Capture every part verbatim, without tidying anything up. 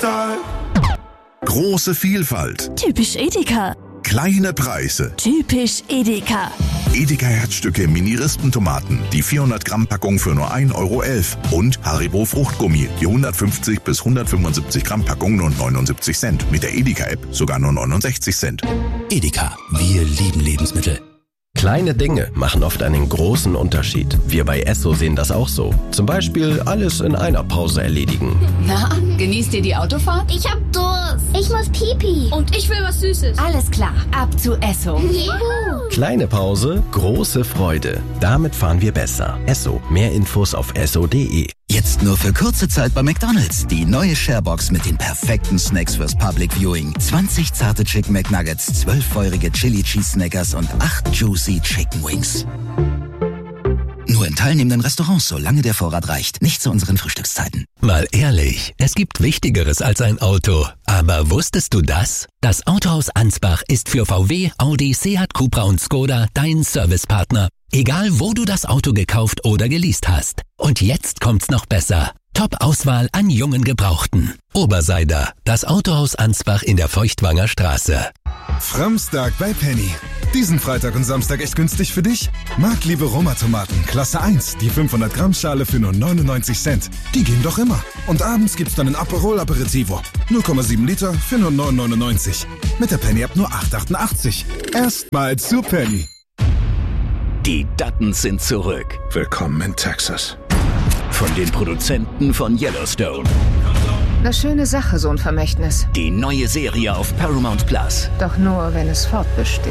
Style. Große Vielfalt. Typisch Edeka. Kleine Preise. Typisch Edeka. Edeka Herzstücke Mini-Rispentomaten, die vierhundert Gramm Packung für nur ein Euro elf. Und Haribo Fruchtgummi, die hundertfünfzig bis hundertfünfundsiebzig Gramm Packung nur neunundsiebzig Cent. Mit der Edeka-App sogar nur neunundsechzig Cent. Edeka, wir lieben Lebensmittel. Kleine Dinge machen oft einen großen Unterschied. Wir bei Esso sehen das auch so. Zum Beispiel alles in einer Pause erledigen. Na, genießt ihr die Autofahrt? Ich hab Durst. Ich muss pipi. Und ich will was Süßes. Alles klar, ab zu Esso. Juhu. Kleine Pause, große Freude. Damit fahren wir besser. Esso. Mehr Infos auf esso punkt de. Jetzt nur für kurze Zeit bei McDonald's. Die neue Sharebox mit den perfekten Snacks fürs Public Viewing. zwanzig zarte Chicken McNuggets, zwölf feurige Chili Cheese Snackers und acht Juicy Chicken Wings. Nur in teilnehmenden Restaurants, solange der Vorrat reicht. Nicht zu unseren Frühstückszeiten. Mal ehrlich, es gibt Wichtigeres als ein Auto. Aber wusstest du das? Das Autohaus Ansbach ist für V W, Audi, Seat, Cupra und Skoda dein Servicepartner. Egal, wo du das Auto gekauft oder geleast hast. Und jetzt kommt's noch besser. Top-Auswahl an jungen Gebrauchten. Oberseider, das Autohaus Ansbach in der Feuchtwanger Straße. Framstag bei Penny. Diesen Freitag und Samstag echt günstig für dich? Marktliebe Roma-Tomaten, Klasse eins, die fünfhundert Gramm Schale für nur neunundneunzig Cent. Die gehen doch immer. Und abends gibt's dann ein Aperol Aperitivo. null Komma sieben Liter für nur neun neunundneunzig. Mit der Penny-App nur acht achtundachtzig. Erstmal zu Penny. Die Duttons sind zurück. Willkommen in Texas. Von den Produzenten von Yellowstone. Eine schöne Sache, so ein Vermächtnis. Die neue Serie auf Paramount Plus. Doch nur, wenn es fortbesteht.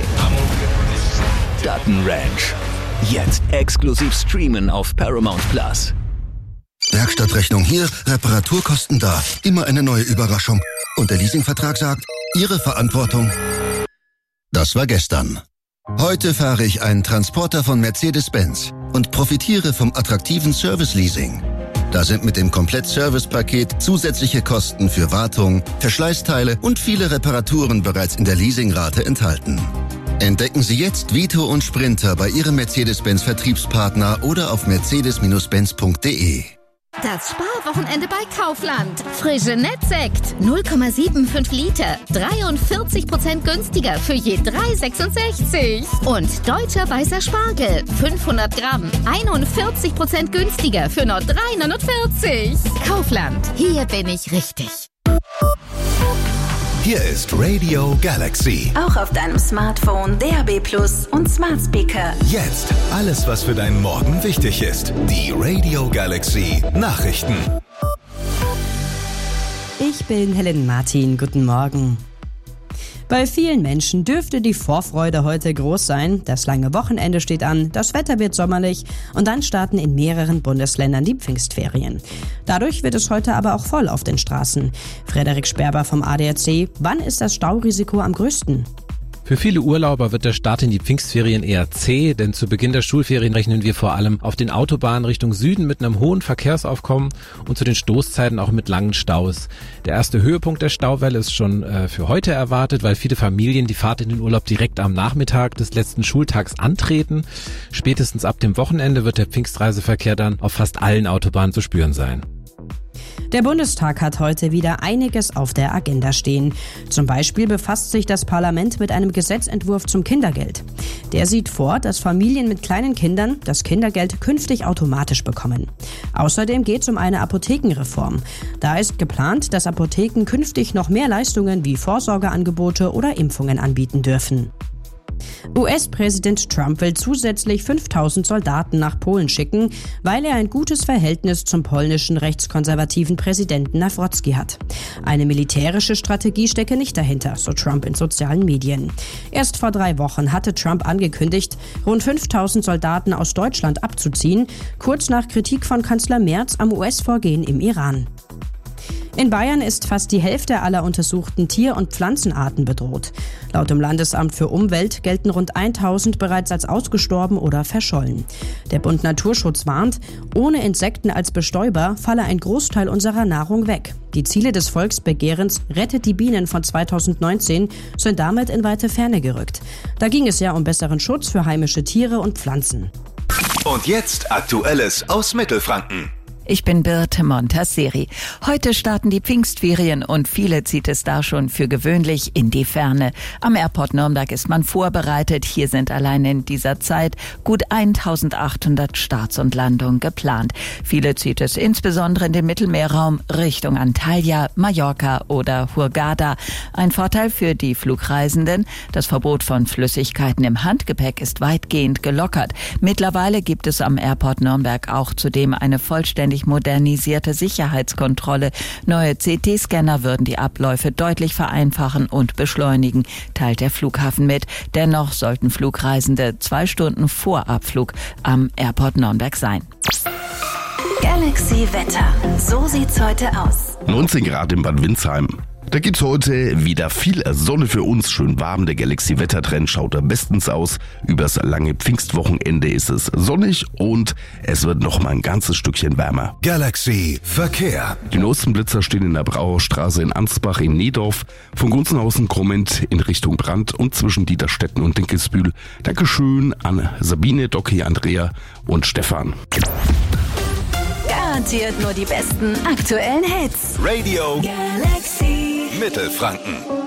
Dutton Ranch. Jetzt exklusiv streamen auf Paramount Plus. Werkstattrechnung hier, Reparaturkosten da. Immer eine neue Überraschung. Und der Leasingvertrag sagt, Ihre Verantwortung. Das war gestern. Heute fahre ich einen Transporter von Mercedes-Benz und profitiere vom attraktiven Service-Leasing. Da sind mit dem Komplett-Service-Paket zusätzliche Kosten für Wartung, Verschleißteile und viele Reparaturen bereits in der Leasingrate enthalten. Entdecken Sie jetzt Vito und Sprinter bei Ihrem Mercedes-Benz-Vertriebspartner oder auf mercedes Benz punkt de. Das Sparwochenende bei Kaufland. Frische Nettsekt. null Komma fünfundsiebzig Liter. dreiundvierzig Prozent günstiger für je drei Euro sechsundsechzig. Und deutscher weißer Spargel. fünfhundert Gramm. einundvierzig Prozent günstiger für nur drei Euro neunundvierzig. Kaufland. Hier bin ich richtig. Hier ist Radio Galaxy. Auch auf deinem Smartphone, D A B Plus und Smart Speaker. Jetzt alles, was für deinen Morgen wichtig ist. Die Radio Galaxy Nachrichten. Ich bin Helen Martin. Guten Morgen. Bei vielen Menschen dürfte die Vorfreude heute groß sein. Das lange Wochenende steht an, das Wetter wird sommerlich und dann starten in mehreren Bundesländern die Pfingstferien. Dadurch wird es heute aber auch voll auf den Straßen. Frederik Sperber vom A D A C, wann ist das Staurisiko am größten? Für viele Urlauber wird der Start in die Pfingstferien eher zäh, denn zu Beginn der Schulferien rechnen wir vor allem auf den Autobahnen Richtung Süden mit einem hohen Verkehrsaufkommen und zu den Stoßzeiten auch mit langen Staus. Der erste Höhepunkt der Stauwelle ist schon äh, für heute erwartet, weil viele Familien die Fahrt in den Urlaub direkt am Nachmittag des letzten Schultags antreten. Spätestens ab dem Wochenende wird der Pfingstreiseverkehr dann auf fast allen Autobahnen zu spüren sein. Der Bundestag hat heute wieder einiges auf der Agenda stehen. Zum Beispiel befasst sich das Parlament mit einem Gesetzentwurf zum Kindergeld. Der sieht vor, dass Familien mit kleinen Kindern das Kindergeld künftig automatisch bekommen. Außerdem geht es um eine Apothekenreform. Da ist geplant, dass Apotheken künftig noch mehr Leistungen wie Vorsorgeangebote oder Impfungen anbieten dürfen. U S-Präsident Trump will zusätzlich fünftausend Soldaten nach Polen schicken, weil er ein gutes Verhältnis zum polnischen rechtskonservativen Präsidenten Nawrocki hat. Eine militärische Strategie stecke nicht dahinter, so Trump in sozialen Medien. Erst vor drei Wochen hatte Trump angekündigt, rund fünftausend Soldaten aus Deutschland abzuziehen, kurz nach Kritik von Kanzler Merz am U S-Vorgehen im Iran. In Bayern ist fast die Hälfte aller untersuchten Tier- und Pflanzenarten bedroht. Laut dem Landesamt für Umwelt gelten rund tausend bereits als ausgestorben oder verschollen. Der Bund Naturschutz warnt, ohne Insekten als Bestäuber falle ein Großteil unserer Nahrung weg. Die Ziele des Volksbegehrens Rettet die Bienen von zweitausendneunzehn sind damit in weite Ferne gerückt. Da ging es ja um besseren Schutz für heimische Tiere und Pflanzen. Und jetzt Aktuelles aus Mittelfranken. Ich bin Birte Montasseri. Heute starten die Pfingstferien und viele zieht es da schon für gewöhnlich in die Ferne. Am Airport Nürnberg ist man vorbereitet. Hier sind allein in dieser Zeit gut eintausendachthundert Starts und Landungen geplant. Viele zieht es insbesondere in den Mittelmeerraum Richtung Antalya, Mallorca oder Hurghada. Ein Vorteil für die Flugreisenden: Das Verbot von Flüssigkeiten im Handgepäck ist weitgehend gelockert. Mittlerweile gibt es am Airport Nürnberg auch zudem eine vollständig modernisierte Sicherheitskontrolle. Neue C T-Scanner würden die Abläufe deutlich vereinfachen und beschleunigen, teilt der Flughafen mit. Dennoch sollten Flugreisende zwei Stunden vor Abflug am Airport Nürnberg sein. Galaxy Wetter. So sieht's heute aus. neunzehn Grad in Bad Windsheim. Da gibt's heute wieder viel Sonne für uns, schön warm. Der Galaxy-Wettertrend schaut am bestens aus. Übers lange Pfingstwochenende ist es sonnig und es wird noch mal ein ganzes Stückchen wärmer. Galaxy Verkehr. Die neuesten Blitzer stehen in der Brauerstraße in Ansbach in Niedorf, von Gunzenhausen kommend in Richtung Brand und zwischen Dieterstetten und Dinkelsbühl. Dankeschön an Sabine, Doki, Andrea und Stefan. Garantiert nur die besten aktuellen Hits. Radio Galaxy Mittelfranken.